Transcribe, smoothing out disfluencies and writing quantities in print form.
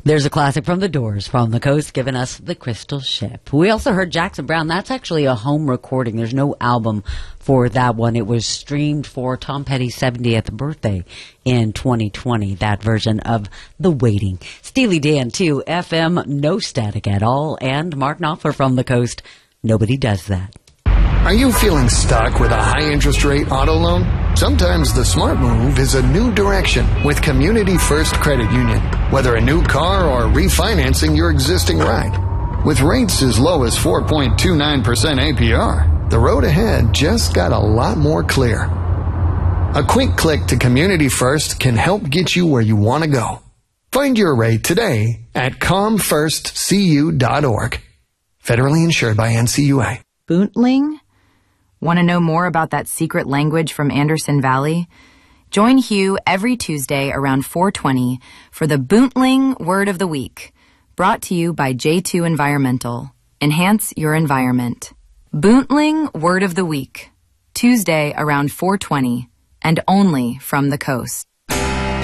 There's a classic from the Doors, From the Coast, giving us The Crystal Ship. We also heard Jackson Browne. That's actually a home recording. There's no album for that one. It was streamed for Tom Petty's 70th birthday in 2020, that version of The Waiting. Steely Dan, too, FM, no static at all. And Mark Knopfler from the Coast, Nobody Does That. Are you feeling stuck with a high interest rate auto loan? Sometimes the smart move is a new direction with Community First Credit Union. Whether a new car or refinancing your existing ride. With rates as low as 4.29% APR, the road ahead just got a lot more clear. A quick click to Community First can help get you where you want to go. Find your rate today at comfirstcu.org. Federally insured by NCUA. Boontling? Want to know more about that secret language from Anderson Valley? Join Hugh every Tuesday around 4:20 for the Boontling Word of the Week, brought to you by J2 Environmental. Enhance your environment. Boontling Word of the Week, Tuesday around 4:20, and only from the Coast.